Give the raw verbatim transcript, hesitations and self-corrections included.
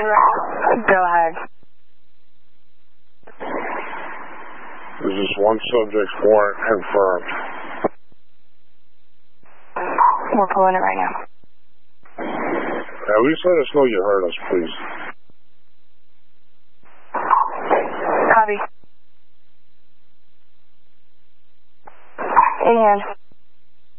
Go ahead. This is one subject warrant confirmed. We're pulling it right now. At least let us know you heard us, please. Copy. In hand.